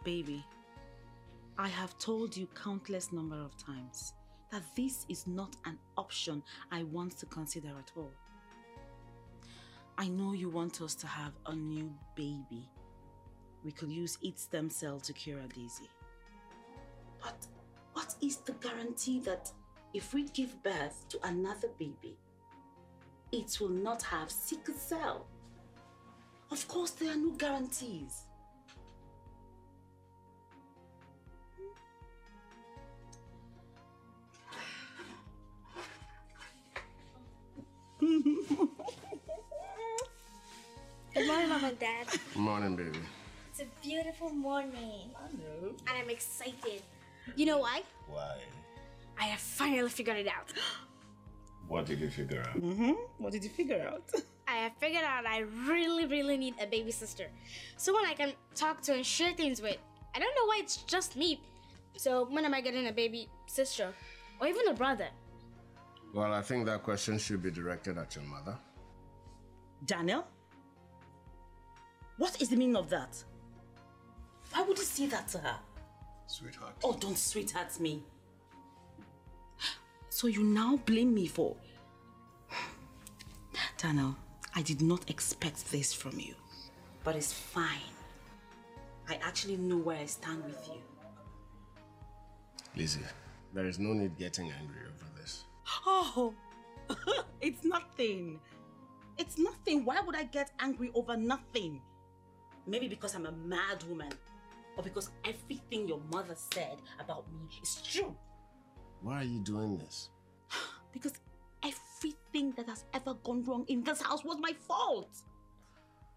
Baby, I have told you countless number of times that this is not an option I want to consider at all. I know you want us to have a new baby. We could use its stem cell to cure Daisy. But what is the guarantee that if we give birth to another baby, it will not have sickle cell? Of course, there are no guarantees. Good morning, Mom and Dad. Good morning, baby. It's a beautiful morning. I know. And I'm excited. You know why? Why? I have finally figured it out. What did you figure out? What did you figure out? I have figured out I really need a baby sister. Someone I can talk to and share things with. I don't know why it's just me. So when am I getting a baby sister? Or even a brother? Well, I think that question should be directed at your mother. Daniel? What is the meaning of that? Why would you say that to her? Sweetheart. Oh, don't sweetheart me. So you now blame me for... Daniel, I did not expect this from you. But it's fine. I actually know where I stand with you. Lizzie, there is no need getting angry over this. Oh, it's nothing. It's nothing. Why would I get angry over nothing? Maybe because I'm a mad woman. Or because everything your mother said about me is true. Why are you doing this? Because everything that has ever gone wrong in this house was my fault.